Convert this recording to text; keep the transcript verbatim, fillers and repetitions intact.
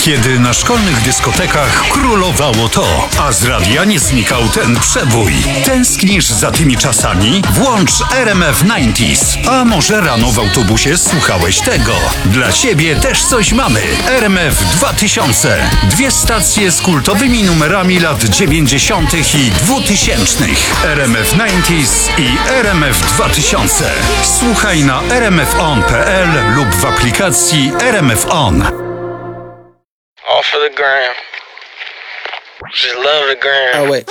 Kiedy na szkolnych dyskotekach królowało to, a z radia nie znikał ten przebój. Tęsknisz za tymi czasami? Włącz R M F dziewięćdziesiąt. A może rano w autobusie słuchałeś tego? Dla ciebie też coś mamy. R M F dwa tysiące. Dwie stacje z kultowymi numerami lat dziewięćdziesiątych i dwutysięcznych. R M F dziewięćdziesiąt i R M F dwa tysiące. Słuchaj na r m f on kropka p l lub w aplikacji R M F On. All for the gram. Just love the gram. Oh, wait.